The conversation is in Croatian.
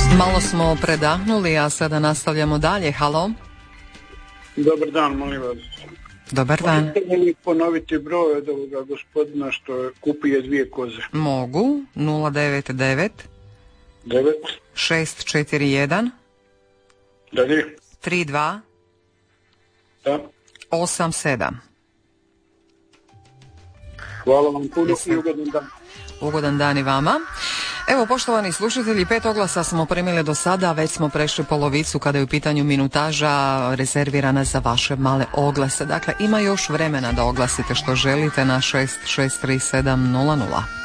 Malo smo predahnuli, a sada nastavljamo dalje. Halo? Dobar dan, molim vas. Dobar dan. Možete li ponoviti broj od ovoga gospodina što kupuje 2 koze? Mogu. 099 9. 641 Dalje. 32 Da. 87. Hvala vam puno i ugodan dan. Ugodan dan i vama. Evo, poštovani slušatelji, 5 oglasa smo primili do sada, već smo prešli polovicu kada je u pitanju minutaža rezervirana za vaše male oglase. Dakle, ima još vremena da oglasite što želite na 663700.